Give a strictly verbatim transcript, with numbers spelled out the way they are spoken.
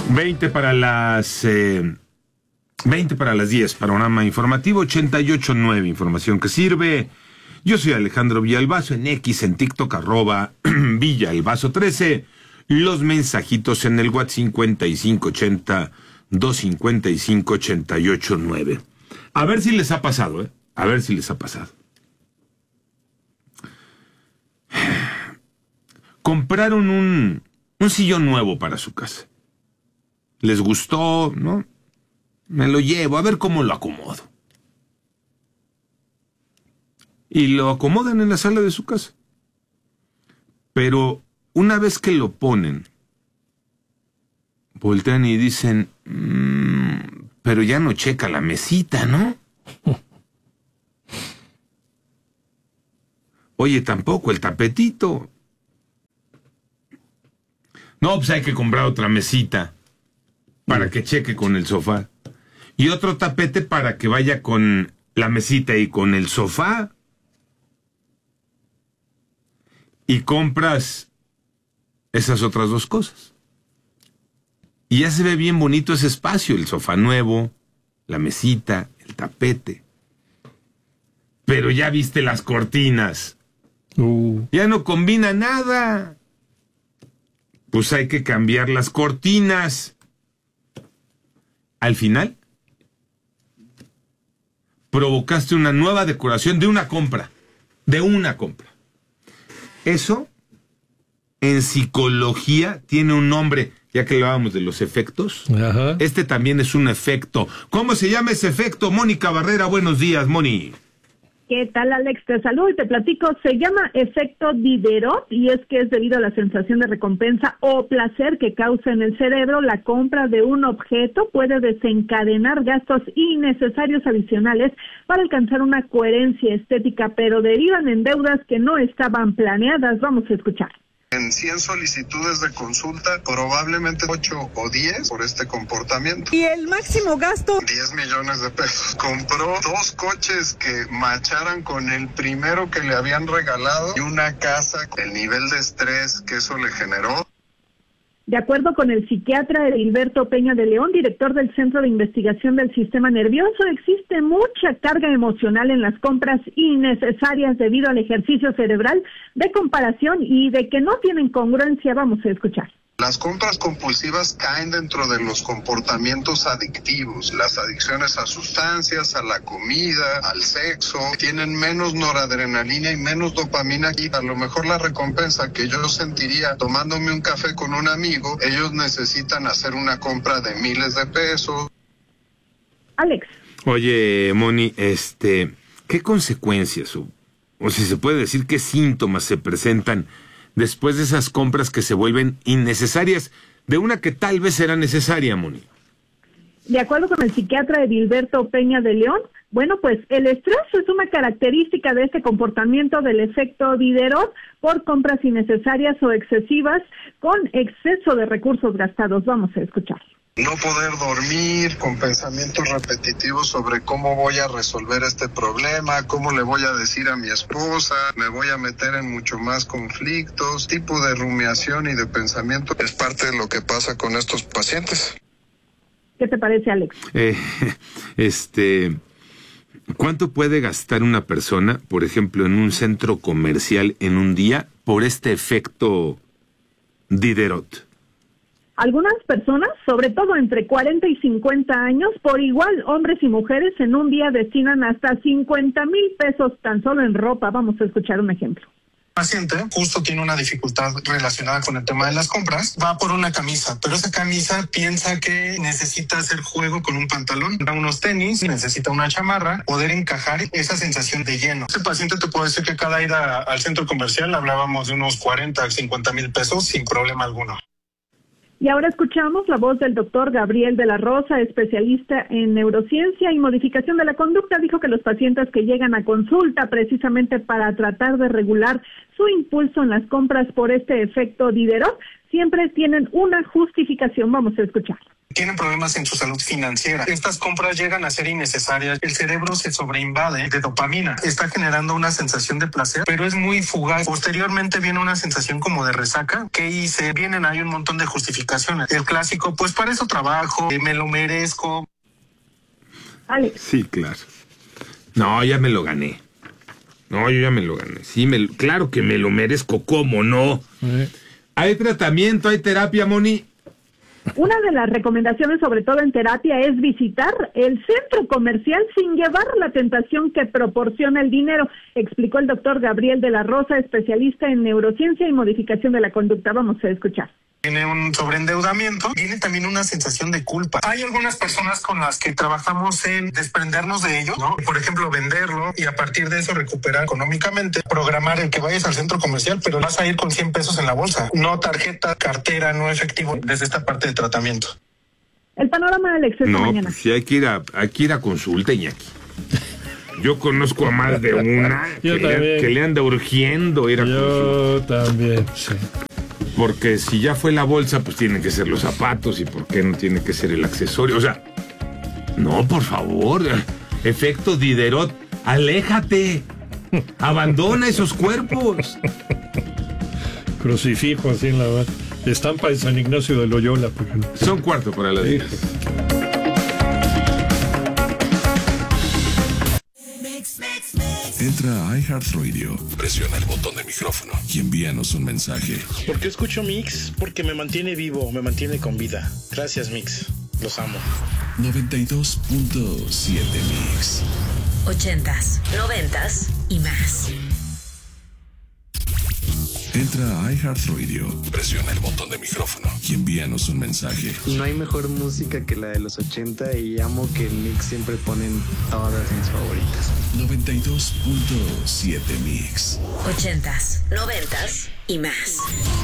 veinte para las... Eh, veinte para las diez, panorama informativo, ochenta y ocho punto nueve, información que sirve. Yo soy Alejandro Villalbazo, en X, en TikTok, arroba Villalbazo trece. Los mensajitos en el WhatsApp cincuenta y cinco ochenta, doscientos cincuenta y cinco, ochenta y ocho nueve. A ver si les ha pasado, ¿eh? A ver si les ha pasado. Compraron un, un sillón nuevo para su casa. Les gustó, ¿no? Me lo llevo, a ver cómo lo acomodo. Y lo acomodan en la sala de su casa. Pero una vez que lo ponen, voltean y dicen, mmm, pero ya no checa la mesita, ¿no? Oye, tampoco el tapetito. No, pues hay que comprar otra mesita para que cheque con el sofá. Y otro tapete para que vaya con la mesita y con el sofá. Y compras esas otras dos cosas. Y ya se ve bien bonito ese espacio, el sofá nuevo, la mesita, el tapete. Pero ya viste las cortinas. Uh. Ya no combina nada. Pues hay que cambiar las cortinas. Al final, provocaste una nueva decoración de una compra. De una compra. Eso, en psicología, tiene un nombre, ya que hablábamos de los efectos. Ajá. Este también es un efecto. ¿Cómo se llama ese efecto? Mónica Barrera, buenos días, Moni. ¿Qué tal, Alex? Te saludo y te platico. Se llama efecto Diderot y es que es debido a la sensación de recompensa o placer que causa en el cerebro. La compra de un objeto puede desencadenar gastos innecesarios adicionales para alcanzar una coherencia estética, pero derivan en deudas que no estaban planeadas. Vamos a escuchar. En cien solicitudes de consulta, probablemente ocho o diez por este comportamiento. ¿Y el máximo gasto? diez millones de pesos. Compró dos coches que macharan con el primero que le habían regalado y una casa. El nivel de estrés que eso le generó. De acuerdo con el psiquiatra Edilberto Peña de León, director del Centro de Investigación del Sistema Nervioso, existe mucha carga emocional en las compras innecesarias debido al ejercicio cerebral de comparación y de que no tienen congruencia. Vamos a escuchar. Las compras compulsivas caen dentro de los comportamientos adictivos. Las adicciones a sustancias, a la comida, al sexo, tienen menos noradrenalina y menos dopamina. Y a lo mejor la recompensa que yo sentiría tomándome un café con un amigo, ellos necesitan hacer una compra de miles de pesos. Alex. Oye, Moni, este, ¿qué consecuencias o, o si se puede decir qué síntomas se presentan después de esas compras que se vuelven innecesarias, de una que tal vez era necesaria, Moni? De acuerdo con el psiquiatra Edilberto Peña de León, bueno, pues el estrés es una característica de este comportamiento del efecto Diderot por compras innecesarias o excesivas con exceso de recursos gastados. Vamos a escuchar. No poder dormir, con pensamientos repetitivos sobre cómo voy a resolver este problema, cómo le voy a decir a mi esposa, me voy a meter en mucho más conflictos, tipo de rumiación y de pensamiento es parte de lo que pasa con estos pacientes. ¿Qué te parece, Alex? Eh, este, ¿cuánto puede gastar una persona, por ejemplo, en un centro comercial en un día por este efecto Diderot? Algunas personas, sobre todo entre cuarenta y cincuenta años, por igual hombres y mujeres, en un día destinan hasta cincuenta mil pesos tan solo en ropa. Vamos a escuchar un ejemplo. El paciente justo tiene una dificultad relacionada con el tema de las compras, va por una camisa, pero esa camisa piensa que necesita hacer juego con un pantalón, da unos tenis, necesita una chamarra, poder encajar esa sensación de lleno. Ese paciente te puede decir que cada ida al centro comercial hablábamos de unos cuarenta a cincuenta mil pesos sin problema alguno. Y ahora escuchamos la voz del doctor Gabriel de la Rosa, especialista en neurociencia y modificación de la conducta. Dijo que los pacientes que llegan a consulta precisamente para tratar de regular su impulso en las compras por este efecto Diderot siempre tienen una justificación. Vamos a escuchar. Tienen problemas en su salud financiera. Estas compras llegan a ser innecesarias. El cerebro se sobreinvade de dopamina. Está generando una sensación de placer, pero es muy fugaz. Posteriormente viene una sensación como de resaca. ¿Qué hice? Vienen, hay un montón de justificaciones. El clásico, pues para eso trabajo, me lo merezco. Alex. Sí, claro. No, ya me lo gané. No, yo ya me lo gané. Sí, me, claro que me lo merezco. ¿Cómo no? ¿Eh? Hay tratamiento, hay terapia, Moni. Una de las recomendaciones, sobre todo en terapia, es visitar el centro comercial sin llevar la tentación que proporciona el dinero, explicó el doctor Gabriel de la Rosa, especialista en neurociencia y modificación de la conducta. Vamos a escuchar. Tiene un sobreendeudamiento, tiene también una sensación de culpa. Hay algunas personas con las que trabajamos en desprendernos de ello, ¿no? Por ejemplo, venderlo y a partir de eso recuperar económicamente, programar el que vayas al centro comercial, pero vas a ir con cien pesos en la bolsa, no tarjeta, cartera, no efectivo, desde esta parte de tratamiento. El panorama, Alex, esta no, mañana. Pues sí, hay que ir a, hay que ir a consulta, Iñaki. Yo conozco a más de una que, le, que le anda urgiendo ir a Yo consulta. Yo también, sí. Porque si ya fue la bolsa, pues tienen que ser los zapatos, y por qué no tiene que ser el accesorio. O sea, no, por favor, efecto Diderot, aléjate, abandona esos cuerpos. Crucifijo así en la estampa de San Ignacio de Loyola. Porque no. Son cuarto para las diez. Sí. Entra a iHeartRadio, presiona el botón de micrófono y envíanos un mensaje. ¿Por qué escucho Mix? Porque me mantiene vivo, me mantiene con vida. Gracias, Mix. Los amo. noventa y dos punto siete Mix. Ochentas, noventas y más. Entra a iHeartRadio, presiona el botón de micrófono y envíanos un mensaje. No hay mejor música que la de los ochenta y amo que en Mix siempre ponen todas mis favoritas. noventa y dos punto siete Mix. Ochentas, noventas y más.